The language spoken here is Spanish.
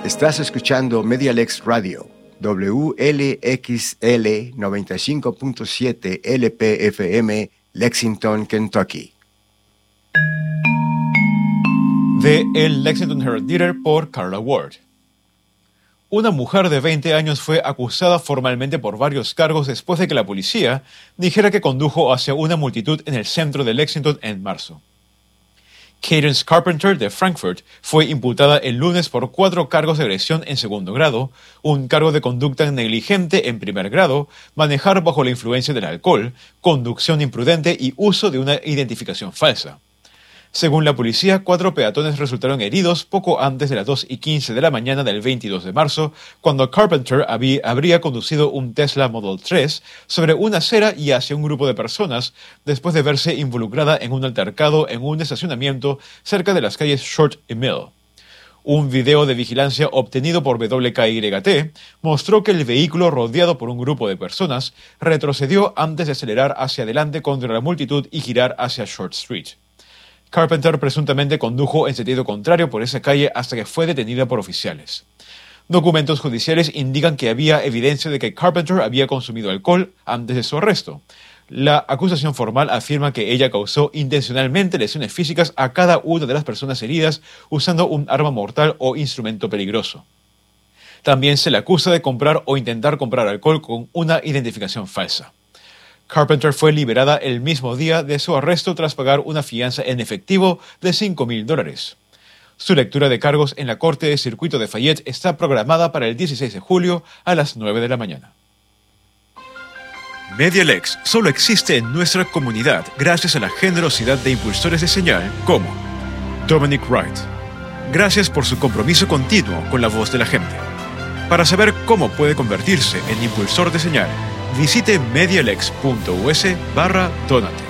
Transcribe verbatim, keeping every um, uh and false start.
Estás escuchando Medialex Radio, W L X L noventa y cinco punto siete L P F M, Lexington, Kentucky. De El Lexington Herald-Leader por Carla Ward. Una mujer de veinte años fue acusada formalmente por varios cargos después de que la policía dijera que condujo hacia una multitud en el centro de Lexington en marzo. Cadence Carpenter, de Frankfurt, fue imputada el lunes por cuatro cargos de agresión en segundo grado, un cargo de conducta negligente en primer grado, manejar bajo la influencia del alcohol, conducción imprudente y uso de una identificación falsa. Según la policía, cuatro peatones resultaron heridos poco antes de las dos y quince de la mañana del veintidós de marzo, cuando Carpenter había, habría conducido un Tesla Model tres sobre una acera y hacia un grupo de personas después de verse involucrada en un altercado en un estacionamiento cerca de las calles Short y Mill. Un video de vigilancia obtenido por W K Y T mostró que el vehículo, rodeado por un grupo de personas, retrocedió antes de acelerar hacia adelante contra la multitud y girar hacia Short Street. Carpenter presuntamente condujo en sentido contrario por esa calle hasta que fue detenida por oficiales. Documentos judiciales indican que había evidencia de que Carpenter había consumido alcohol antes de su arresto. La acusación formal afirma que ella causó intencionalmente lesiones físicas a cada una de las personas heridas usando un arma mortal o instrumento peligroso. También se le acusa de comprar o intentar comprar alcohol con una identificación falsa. Carpenter fue liberada el mismo día de su arresto tras pagar una fianza en efectivo de cinco mil dólares. Su lectura de cargos en la Corte de Circuito de Fayette está programada para el dieciséis de julio a las nueve de la mañana. Medialex solo existe en nuestra comunidad gracias a la generosidad de impulsores de señal como Dominic Wright. Gracias por su compromiso continuo con la voz de la gente. Para saber cómo puede convertirse en impulsor de señal, visite medialex punto u s barra donate.